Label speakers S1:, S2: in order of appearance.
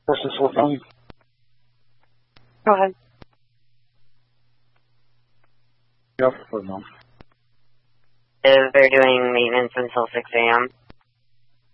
S1: This whole thing.
S2: Go ahead.
S1: Yep, for them.
S2: They're doing maintenance until 6 a.m.